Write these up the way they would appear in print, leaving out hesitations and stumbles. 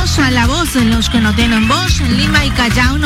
Exitosa, la voz de los que no tienen voz, en Lima y Callao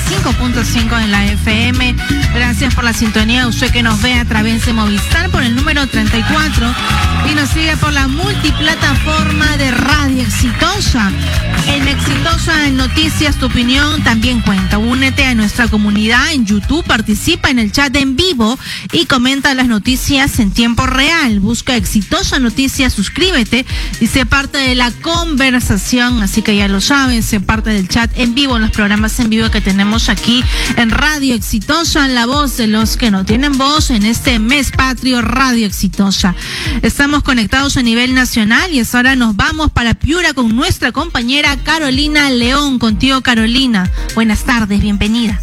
95.5 en la FM. Gracias por la sintonía, usted que nos ve a través de Movistar por el número 34 y nos sigue por la multiplataforma de Radio Exitosa. En Exitosa en Noticias, tu opinión también cuenta. Únete a nuestra comunidad en YouTube, participa en el chat en vivo y comenta las noticias en tiempo real. Busca Exitosa Noticias, suscríbete y sé parte de la conversación. Así que ya lo saben, sé parte del chat en vivo, en los programas en vivo que tenemos aquí en Radio Exitosa, la voz de los que no tienen voz en este mes patrio, Radio Exitosa. Estamos conectados a nivel nacional y ahora nos vamos para Piura con nuestra compañera Carolina León. Contigo, Carolina. Buenas tardes, bienvenida.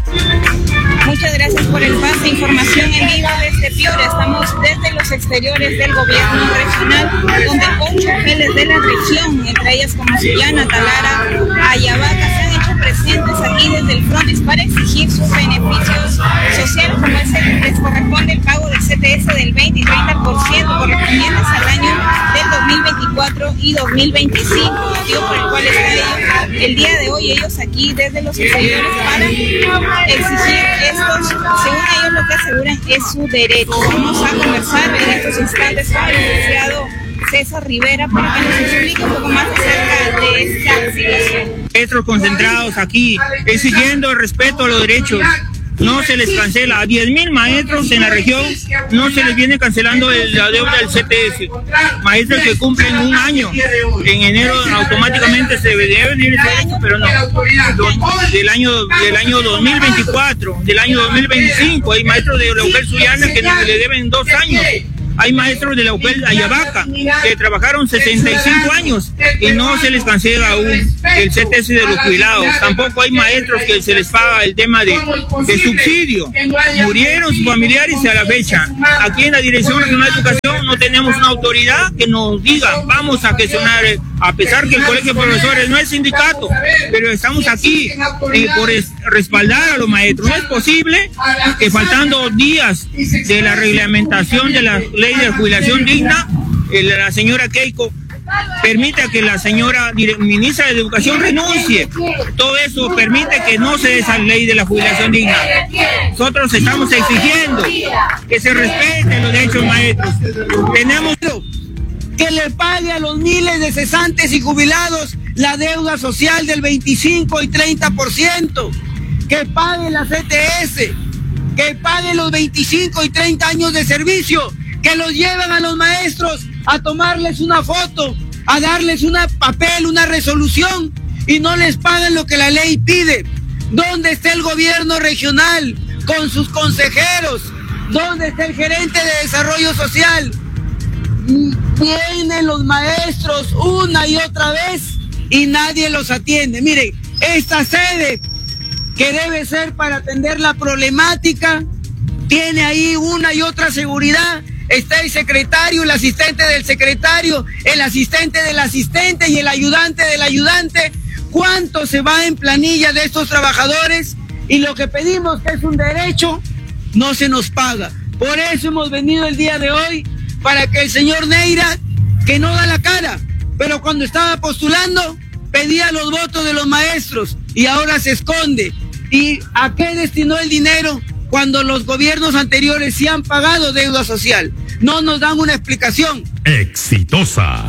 Muchas gracias por el pase. Información en vivo desde Piura. Estamos desde los exteriores del gobierno regional, donde 8 geles de la región, entre ellas como Sullana, Talara, Ayabaca, se han hecho presentes aquí desde el frontis para exigir sus beneficios sociales, como es el que les corresponde el pago del CTS del 20 y 30% correspondientes al año del 2024 y 2025, motivo por el cual está el día de hoy ellos aquí desde los exteriores para exigir estos, según ellos lo que aseguran es su derecho. Vamos a conversar en estos instantes con el licenciado César Rivera para que nos explique un poco más acerca de esta situación. Maestros concentrados aquí exigiendo el respeto a los derechos. No se les cancela. A 10.000 maestros en la región no se les viene cancelando la deuda del CTS. Maestros que cumplen un año. En enero automáticamente se deben ir ese derecho, pero no. Del año 2024, del año 2025, hay maestros de la UGEL Sullana que le deben 2 años. Hay maestros de la UGEL Ayabaca que trabajaron 65 años y no se les cancela aún el CTS de los jubilados. Tampoco hay maestros que se les paga el tema de subsidio. Murieron sus familiares a la fecha. Aquí en la Dirección Regional de Educación no tenemos una autoridad que nos diga vamos a gestionar, a pesar que el Colegio de Profesores no es sindicato, pero estamos aquí por respaldar a los maestros. No es posible que faltando días de la reglamentación de la ley de jubilación digna, la señora Keiko permita que la señora ministra de Educación renuncie. Todo eso permite que no se dé esa ley de la jubilación digna. Nosotros estamos exigiendo que se respeten los derechos maestros. Tenemos que le pague a los miles de cesantes y jubilados la deuda social del 25 y 30%, que pague la CTS, que pague los 25 y 30 años de servicio, que los lleven a los maestros a tomarles una foto, a darles un papel, una resolución, y no les pagan lo que la ley pide. ¿Dónde está el gobierno regional con sus consejeros? ¿Dónde está el gerente de desarrollo social? Vienen los maestros una y otra vez y nadie los atiende. Miren, esta sede que debe ser para atender la problemática tiene ahí una y otra seguridad. Está el secretario, el asistente del secretario, el asistente del asistente y el ayudante del ayudante. ¿Cuánto se va en planilla de estos trabajadores? Y lo que pedimos, que es un derecho, no se nos paga. Por eso hemos venido el día de hoy, para que el señor Neira, que no da la cara, pero cuando estaba postulando pedía los votos de los maestros y ahora se esconde. ¿Y a qué destinó el dinero cuando los gobiernos anteriores sí han pagado deuda social? No nos dan una explicación. Exitosa.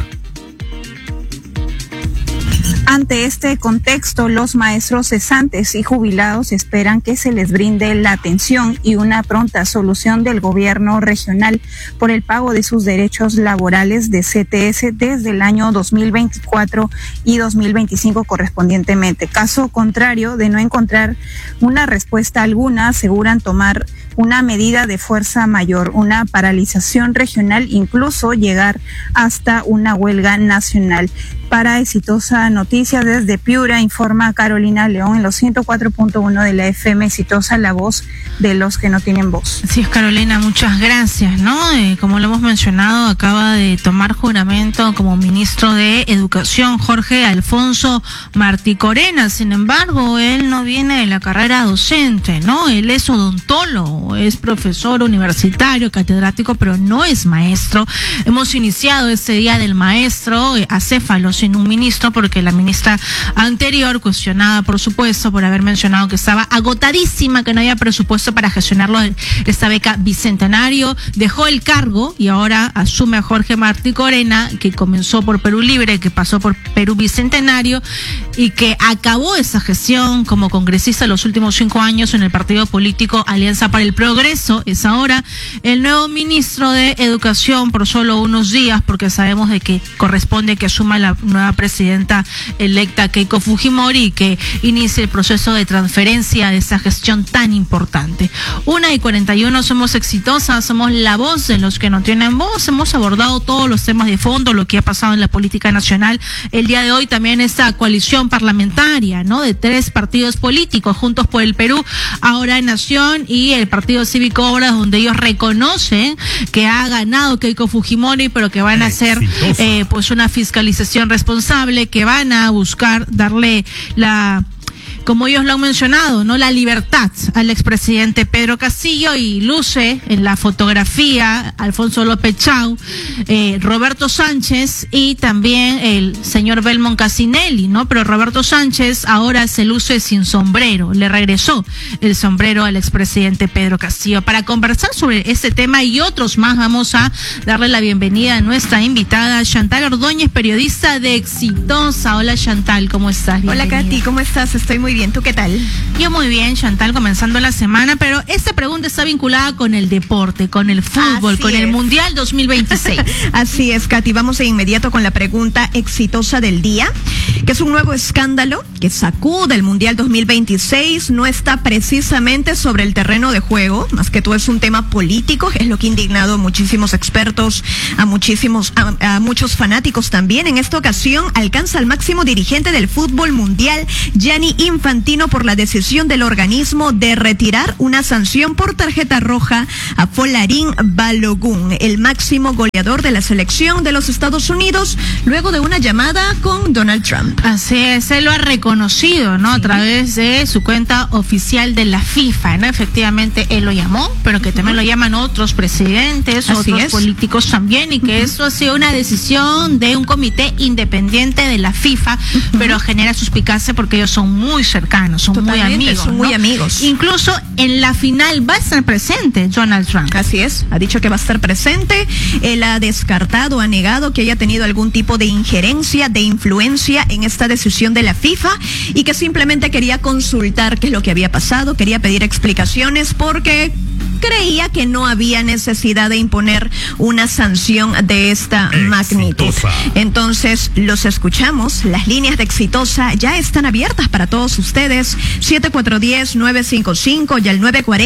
Ante este contexto, los maestros cesantes y jubilados esperan que se les brinde la atención y una pronta solución del gobierno regional por el pago de sus derechos laborales de CTS desde el año 2024 y 2025 correspondientemente. Caso contrario, de no encontrar una respuesta alguna, aseguran tomar una medida de fuerza mayor, una paralización regional, incluso llegar hasta una huelga nacional. Para Exitosa Noticias desde Piura, informa Carolina León en los 104.1 de la FM Exitosa, la voz de los que no tienen voz. Así es, Carolina, muchas gracias, ¿no? Como lo hemos mencionado, acaba de tomar juramento como ministro de Educación Jorge Alfonso Martí Corena. Sin embargo, él no viene de la carrera docente, ¿no? Él es odontólogo. no es profesor universitario, catedrático, pero no es maestro. Hemos iniciado este Día del Maestro acéfalo, sin un ministro, porque la ministra anterior, cuestionada por supuesto por haber mencionado que estaba agotadísima, que no había presupuesto para gestionarlo esta beca bicentenario, dejó el cargo y ahora asume a Jorge Martí Corena, que comenzó por Perú Libre, que pasó por Perú Bicentenario y que acabó esa gestión como congresista los últimos 5 años en el partido político Alianza para el Progreso. Es ahora el nuevo ministro de Educación por solo unos días, porque sabemos de que corresponde que asuma la nueva presidenta electa Keiko Fujimori y que inicie el proceso de transferencia de esa gestión tan importante. 1:41, somos exitosas, somos la voz de los que no tienen voz. Hemos abordado todos los temas de fondo, lo que ha pasado en la política nacional. El día de hoy también esta coalición parlamentaria, ¿no? De 3 partidos políticos, Juntos por el Perú, Ahora Nación y el Partido Cívico Obras, donde ellos reconocen que ha ganado Keiko Fujimori, pero que van a hacer pues una fiscalización responsable, que van a buscar darle como ellos lo han mencionado, ¿no? La libertad al expresidente Pedro Castillo, y luce en la fotografía Alfonso López Chau, Roberto Sánchez y también el señor Belmont Casinelli, ¿no? Pero Roberto Sánchez ahora se luce sin sombrero, le regresó el sombrero al expresidente Pedro Castillo. Para conversar sobre ese tema y otros más, vamos a darle la bienvenida a nuestra invitada Chantal Ordóñez, periodista de Exitosa. Hola Chantal, ¿cómo estás? Bienvenida. Hola Katy, ¿cómo estás? Estoy muy bien, ¿tú qué tal? Yo muy bien, Chantal, comenzando la semana, pero esta pregunta está vinculada con el deporte, con el fútbol, con el Mundial 2026. Así es, Katy, vamos de inmediato con la pregunta exitosa del día, que es un nuevo escándalo que sacude el Mundial 2026, no está precisamente sobre el terreno de juego, más que todo es un tema político, es lo que ha indignado a muchísimos expertos, a muchos fanáticos también. En esta ocasión alcanza al máximo dirigente del fútbol mundial, Gianni Infantino, por la decisión del organismo de retirar una sanción por tarjeta roja a Folarin Balogun, el máximo goleador de la selección de los Estados Unidos, luego de una llamada con Donald Trump. Así es, él lo ha reconocido, ¿no? Sí. A través de su cuenta oficial de la FIFA, ¿no? Efectivamente, él lo llamó, pero que también lo llaman otros presidentes, otros políticos también, y que eso ha sido una decisión de un comité independiente de la FIFA, pero genera suspicacia porque ellos son muy cercanos, son muy amigos. Son muy amigos. Incluso en la final va a estar presente Donald Trump. Así es, ha dicho que va a estar presente. Él ha descartado, ha negado que haya tenido algún tipo de injerencia, de influencia en esta decisión de la FIFA, y que simplemente quería consultar qué es lo que había pasado, quería pedir explicaciones porque creía que no había necesidad de imponer una sanción de esta magnitud. Entonces, los escuchamos. Las líneas de Exitosa ya están abiertas para todos ustedes. 7410-955 y al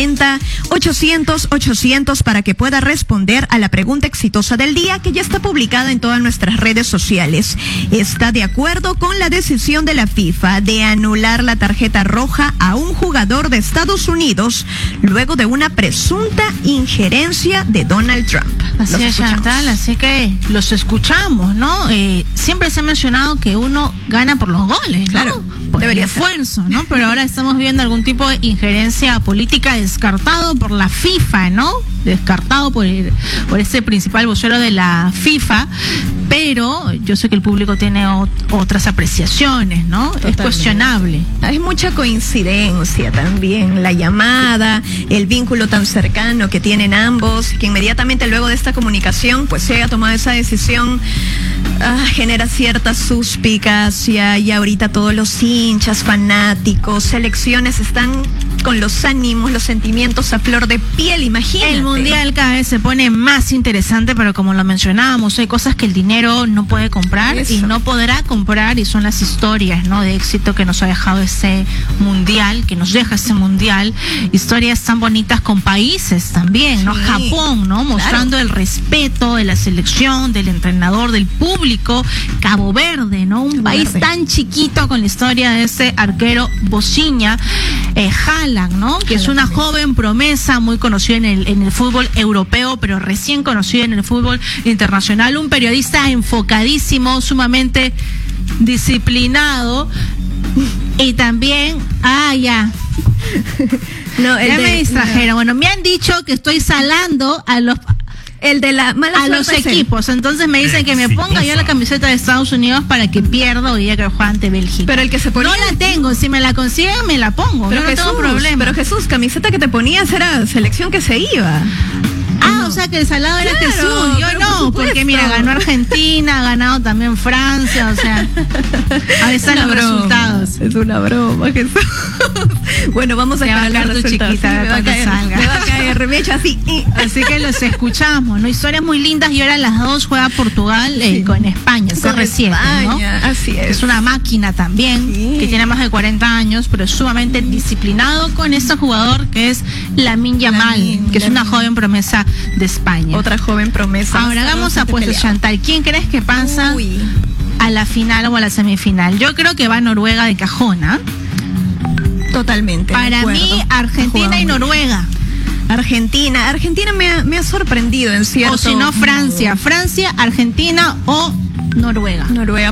940-800-800 para que pueda responder a la pregunta exitosa del día, que ya está publicada en todas nuestras redes sociales. ¿Está de acuerdo con la decisión de la FIFA de anular la tarjeta roja a un jugador de Estados Unidos luego de una presunta injerencia de Donald Trump? Así es, Chantal, así que los escuchamos, ¿no? Siempre se ha mencionado que uno gana por los goles, ¿no? Claro, por el esfuerzo, ¿no? Pero ahora estamos viendo algún tipo de injerencia política descartado por la FIFA, ¿no? Descartado por ese principal vocero de la FIFA, pero yo sé que el público tiene otras apreciaciones, ¿no? Totalmente. Es cuestionable. Hay mucha coincidencia también, la llamada, el vínculo tan cercano que tienen ambos, que inmediatamente luego de esta comunicación pues se haya tomado esa decisión, genera cierta suspicacia, y ahorita todos los hinchas, fanáticos, selecciones están con los ánimos, los sentimientos a flor de piel, imagínate. El Mundial cada vez se pone más interesante, pero como lo mencionábamos, hay cosas que el dinero no puede comprar y no podrá comprar, y son las historias, ¿no? De éxito que nos ha dejado ese Mundial, que nos deja ese Mundial, historias tan bonitas con países también, ¿no? Japón, ¿no? Mostrando el respeto de la selección, del entrenador, del público. Cabo Verde, ¿no? Un país tan chiquito, con la historia de ese arquero Bociña, Haaland, ¿no? Que es una joven promesa muy conocida en el fútbol europeo, pero recién conocida en el fútbol internacional. Un periodista enfocadísimo, sumamente disciplinado, y también, No, me distrajeron. Bueno, me han dicho que estoy salando a los equipos, entonces me dicen que me ponga yo la camiseta de Estados Unidos para que pierda hoy día que juega ante Bélgica. Pero el que se ponía... No la tengo, si me la consiguen me la pongo, pero no tengo problema. Pero Jesús, camiseta que te ponías era selección que se iba. O sea que el salado era Jesús, yo no, porque mira, ganó Argentina, ha ganado también Francia, o sea, ahí están los resultados. Es una broma, Jesús. Bueno, vamos a esperar los resultados. Chiquita, me va a caer, remecha así. Así que los escuchamos, ¿no? Historias muy lindas y ahora las dos juega Portugal con España, CR7, ¿no? Así es. Es una máquina también, que tiene más de 40 años, pero es sumamente disciplinado con este jugador que es Lamine Yamal, que es una joven promesa de España. Otra joven promesa. Ahora hagamos apuestas, Chantal. ¿Quién crees que pasa a la final o a la semifinal? Yo creo que va Noruega de cajona. Totalmente. Para mí, Argentina y Noruega. Argentina me ha sorprendido en cierto. O si no, Francia, Argentina o Noruega.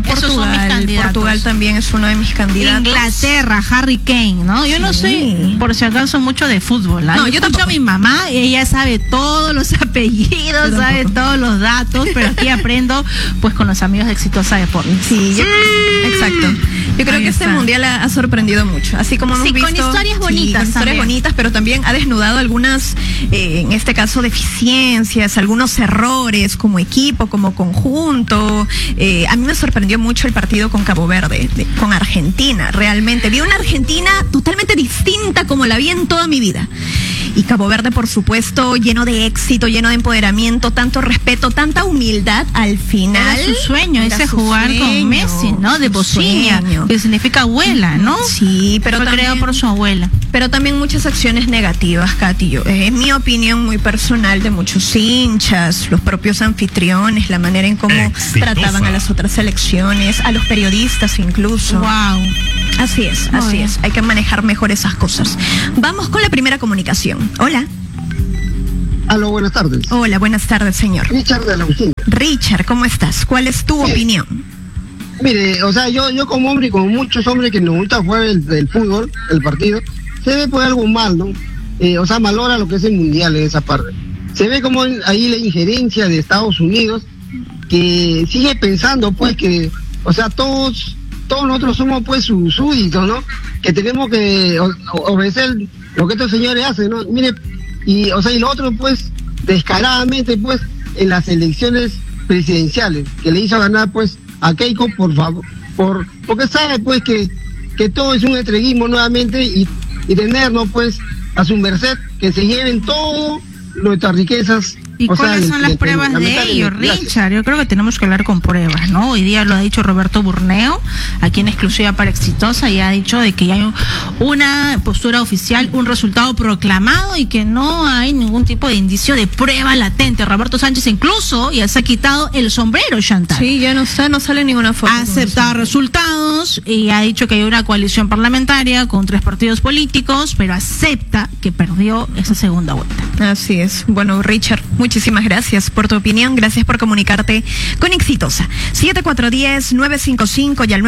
Portugal también es uno de mis candidatos. Inglaterra, Harry Kane, ¿no? Yo no soy, por si acaso, mucho de fútbol. ¿No? Yo escucho a mi mamá, ella sabe todos los apellidos, sabe todos los datos, pero aquí aprendo pues con los amigos de Exitosa Deportes. Exacto. Yo creo que este mundial ha sorprendido mucho, así como hemos visto. Con historias bonitas. Con historias bonitas, pero también ha desnudado algunas, en este caso, deficiencias, algunos errores como equipo, como conjunto. A mí me sorprendió mucho el partido con Cabo Verde, con Argentina, realmente. Vi una Argentina totalmente distinta como la vi en toda mi vida. Y Cabo Verde, por supuesto, lleno de éxito, lleno de empoderamiento, tanto respeto, tanta humildad al final. Era su sueño, ese jugar con Messi, ¿no? De Bociña, que significa abuela, ¿no? Sí, pero fue creado por su abuela. Pero también muchas acciones negativas, Katy. En mi opinión muy personal de muchos hinchas, los propios anfitriones, la manera en cómo trataban a las otras selecciones, a los periodistas incluso. Wow. Así es. Hay que manejar mejor esas cosas. Vamos con la primera comunicación. Hola. Aló, buenas tardes. Hola, buenas tardes, señor. Richard de la Agustina. Richard, ¿cómo estás? ¿Cuál es tu opinión? Mire, o sea, yo como hombre y como muchos hombres que nos gusta jugar el fútbol, el partido, se ve pues algo mal, ¿no? O sea, valora lo que es el mundial en esa parte. Se ve como ahí la injerencia de Estados Unidos, que sigue pensando pues que, o sea, todos nosotros somos pues sus súbditos, ¿no? Que tenemos que obedecer lo que estos señores hacen, ¿no? Mire, y lo otro pues, descaradamente pues, en las elecciones presidenciales, que le hizo ganar pues a Keiko, por favor, porque sabe pues que todo es un entreguismo nuevamente y tenernos pues a su merced, que se lleven todo nuestras riquezas. ¿Y cuáles son las pruebas de ello, Richard? Yo creo que tenemos que hablar con pruebas, ¿no? Hoy día lo ha dicho Roberto Burneo, aquí en exclusiva para Exitosa, y ha dicho de que ya hay una postura oficial, un resultado proclamado y que no hay ningún tipo de indicio de prueba latente. Roberto Sánchez incluso ya se ha quitado el sombrero, Chantal. Sí, ya no sale ninguna foto. Ha aceptado resultados y ha dicho que hay una coalición parlamentaria con 3 partidos políticos, pero acepta que perdió esa segunda vuelta. Así es. Bueno, Richard, muchísimas gracias por tu opinión, gracias por comunicarte con Exitosa. 7410-955 y al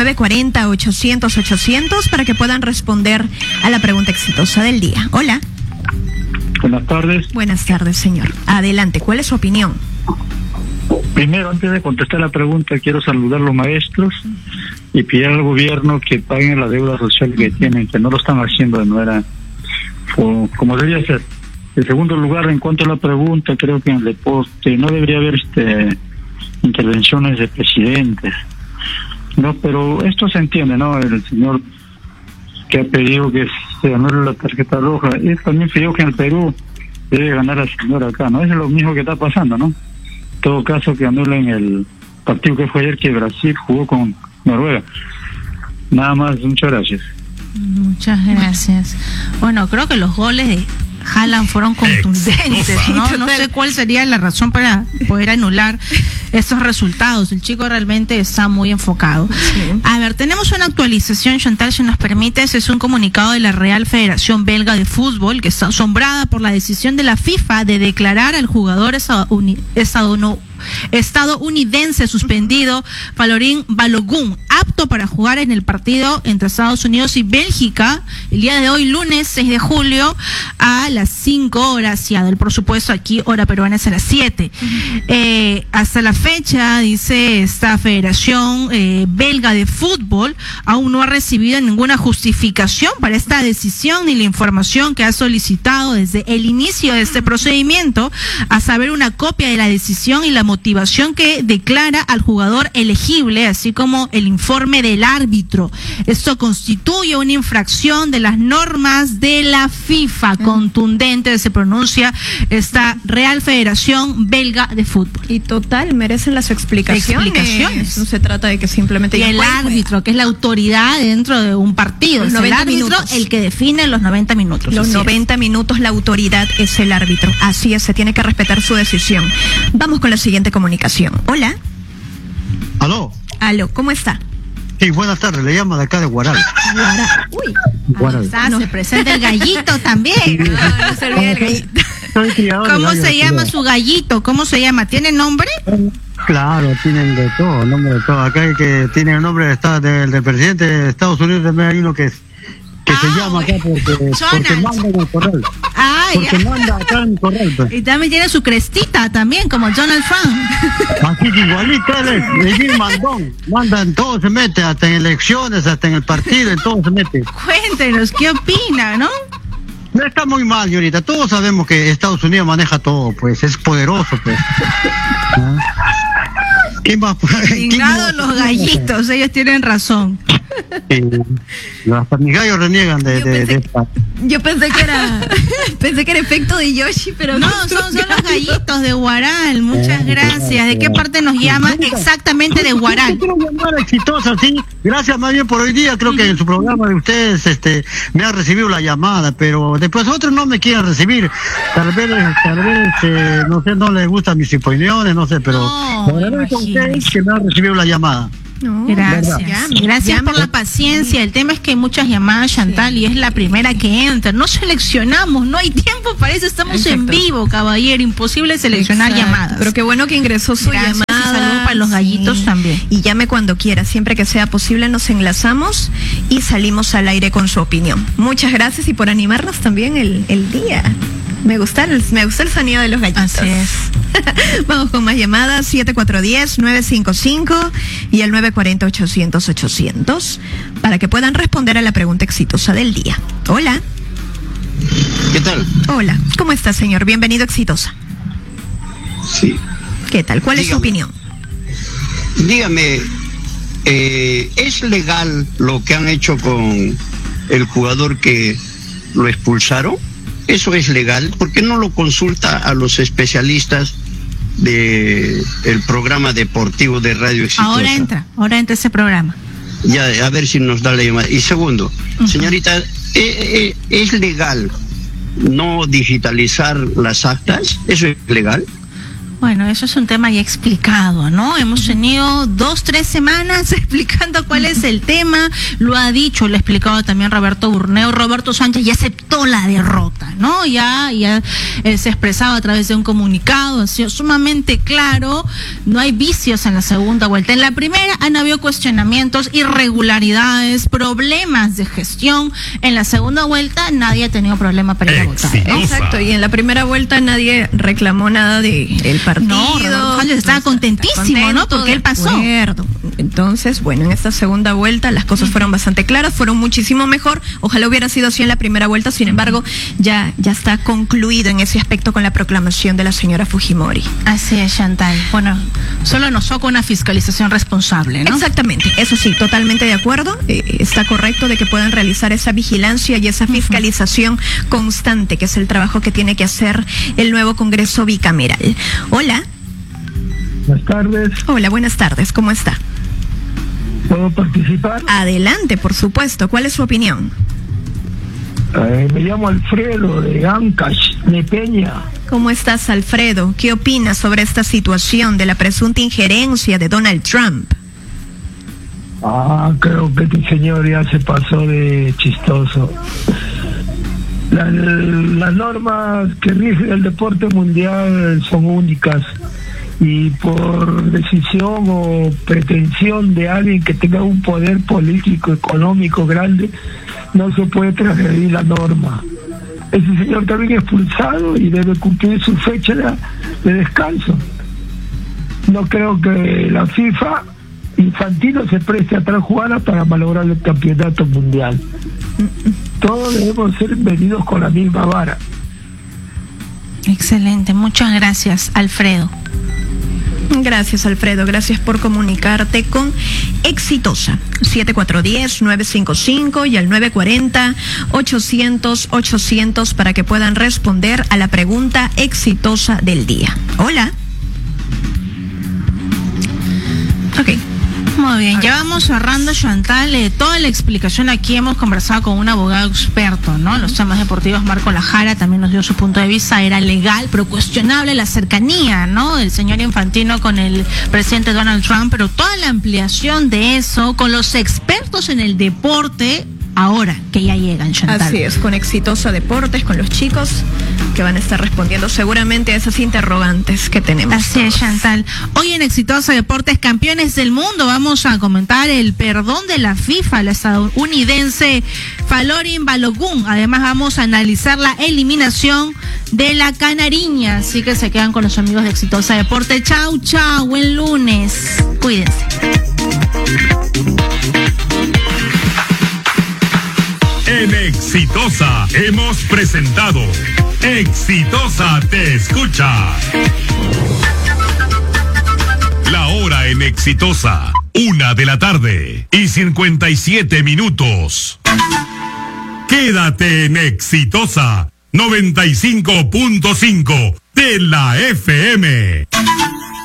940-800-800 para que puedan responder a la pregunta exitosa del día. Hola. Buenas tardes. Buenas tardes, señor. Adelante, ¿cuál es su opinión? Primero, antes de contestar la pregunta, quiero saludar a los maestros y pedir al gobierno que paguen la deuda social que tienen, que no lo están haciendo de manera como debería ser. En segundo lugar, en cuanto a la pregunta, creo que en el deporte no debería haber intervenciones de presidentes, no, pero esto se entiende, ¿no? El señor que ha pedido que se anule la tarjeta roja, y también pidió que en el Perú debe ganar al señor acá, ¿no? Eso es lo mismo que está pasando, ¿no? En todo caso, que anulen el partido que fue ayer, que Brasil jugó con Noruega. Nada más, muchas gracias. Muchas gracias. Bueno, creo que los goles de Haaland fueron contundentes, ¿no? No sé cuál sería la razón para poder anular estos resultados. El chico realmente está muy enfocado. Sí. A ver, tenemos una actualización, Chantal, si nos permites. Es un comunicado de la Real Federación Belga de Fútbol, que está asombrada por la decisión de la FIFA de declarar al jugador estadounidense suspendido Folarin Balogun apto para jugar en el partido entre Estados Unidos y Bélgica el día de hoy, lunes 6 de julio a las 5 horas Seattle, por supuesto aquí hora peruana es a las 7. Hasta la fecha, dice esta Federación Belga de Fútbol, aún no ha recibido ninguna justificación para esta decisión ni la información que ha solicitado desde el inicio de este procedimiento, a saber una copia de la decisión y la motivación que declara al jugador elegible, así como el informe del árbitro. Esto constituye una infracción de las normas de la FIFA. Contundente se pronuncia esta Real Federación Belga de Fútbol. Y total, merecen las explicaciones. No se trata de que simplemente... Y el árbitro, que es la autoridad dentro de un partido, es el árbitro minutos. El que define los 90 minutos. Los 90 minutos, la autoridad es el árbitro. Así es, se tiene que respetar su decisión. Vamos con la siguiente comunicación. Hola. Aló, ¿cómo está? Sí, buenas tardes, le llamo de acá de Guaral. Uy, se presenta el gallito también. No se olvide el gallito. ¿Cómo se llama su gallito? ¿Cómo se llama? ¿Tiene nombre? Claro, tienen de todo, nombre de todo. Acá hay que tiene el nombre del presidente de Estados Unidos, también hay uno que se llama acá porque manda en el corral. Porque manda acá en el corral. Pues. Y también tiene su crestita también, como Donald Trump. Así que igualito él es bien mandón. Manda en todo, se mete, hasta en elecciones, hasta en el partido, en todo se mete. Cuéntenos, ¿qué opina, no? No está muy mal, señorita. Todos sabemos que Estados Unidos maneja todo, pues, es poderoso, pues. ¿Qué más? Indignados los gallitos, ellos tienen razón. Hasta mis gallos reniegan de esta. Yo pensé que era efecto de Yoshi, pero no, son los gallitos de Guaral. Muchas gracias. ¿De qué parte nos llama? Exactamente de Guaral. Quiero llamar exitosa, sí. Gracias más bien por hoy día. Creo que en su programa de ustedes me ha recibido la llamada, pero después otros no me quieren recibir. Tal vez no sé, no les gustan mis opiniones, no sé, pero agradezco a ustedes que me han recibido la llamada. No, gracias por la paciencia. El tema es que hay muchas llamadas, Chantal, y es la primera que entra. No seleccionamos, no hay tiempo para eso. Estamos en vivo, caballero. Imposible seleccionar llamadas. Pero qué bueno que ingresó su llamada. Y saludos para los gallitos también. Y llame cuando quiera, siempre que sea posible nos enlazamos y salimos al aire con su opinión. Muchas gracias y por animarnos también el día. Me gusta el sonido de los gallitos. Así es. Vamos con más llamadas, 7410-955 y el 940-800-800 para que puedan responder a la pregunta exitosa del día. Hola. ¿Qué tal? Hola, ¿cómo está, señor? Bienvenido, Exitosa. Sí. ¿Qué tal? ¿Cuál es su opinión? Dígame, ¿es legal lo que han hecho con el jugador que lo expulsaron? ¿Eso es legal? ¿Por qué no lo consulta a los especialistas del programa deportivo de Radio Exitosa? Ahora entra ese programa. Ya, a ver si nos da la llamada. Y segundo, señorita, ¿es legal no digitalizar las actas? ¿Eso es legal? Bueno, eso es un tema ya explicado, ¿no? Hemos tenido 2-3 semanas explicando cuál es el tema, lo ha dicho, lo ha explicado también Roberto Burneo. Roberto Sánchez ya aceptó la derrota, ¿no? Ya se ha expresado a través de un comunicado, ha sido sumamente claro, no hay vicios en la segunda vuelta. En la primera han habido cuestionamientos, irregularidades, problemas de gestión. En la segunda vuelta nadie ha tenido problema para ir a votar, ¿no? Exacto, y en la primera vuelta nadie reclamó nada del partido. No, Roberto Sánchez estaba contentísimo, ¿no? Porque él pasó. Entonces, bueno, en esta segunda vuelta las cosas fueron bastante claras, fueron muchísimo mejor. Ojalá hubiera sido así en la primera vuelta, sin embargo, ya está concluido en ese aspecto con la proclamación de la señora Fujimori. Así es, Chantal. Bueno, solo nos toca una fiscalización responsable, ¿no? Exactamente, eso sí, totalmente de acuerdo. Está correcto de que puedan realizar esa vigilancia y esa fiscalización constante, que es el trabajo que tiene que hacer el nuevo Congreso bicameral. Hola. Buenas tardes. Hola, buenas tardes. ¿Cómo está? ¿Puedo participar? Adelante, por supuesto. ¿Cuál es su opinión? Me llamo Alfredo de Ancash, de Peña. ¿Cómo estás, Alfredo? ¿Qué opinas sobre esta situación de la presunta injerencia de Donald Trump? Creo que este señor ya se pasó de chistoso. Las normas que rigen el deporte mundial son únicas y por decisión o pretensión de alguien que tenga un poder político, económico grande, no se puede transgredir la norma. Ese señor también es expulsado y debe cumplir su fecha de descanso. No creo que la FIFA Infantino se preste a tal jugada para malograr el campeonato mundial. Todos debemos ser medidos con la misma vara. Excelente, muchas gracias, Alfredo. Gracias, Alfredo. Gracias por comunicarte con Exitosa. 7410-955 y al 940-800-800 para que puedan responder a la pregunta exitosa del día. Hola. Ok. Muy bien, ya vamos cerrando, Chantal, toda la explicación aquí. Hemos conversado con un abogado experto, ¿no? En los temas deportivos, Marco Lajara, también nos dio su punto de vista. Era legal, pero cuestionable la cercanía, ¿no? Del señor Infantino con el presidente Donald Trump, pero toda la ampliación de eso con los expertos en el deporte, ahora que ya llegan, Chantal. Así es, con Exitosa Deportes, con los chicos que van a estar respondiendo seguramente a esas interrogantes que tenemos. Así es, Chantal. Hoy en Exitosa Deportes, campeones del mundo, vamos a comentar el perdón de la FIFA, la estadounidense Falorin Balogun. Además vamos a analizar la eliminación de la Canariña. Así que se quedan con los amigos de Exitosa Deportes. Chau, chau, buen lunes. Cuídense. En Exitosa hemos presentado Exitosa Te Escucha. La hora en Exitosa, 1:57 p.m. Quédate en Exitosa 95.5 de la FM.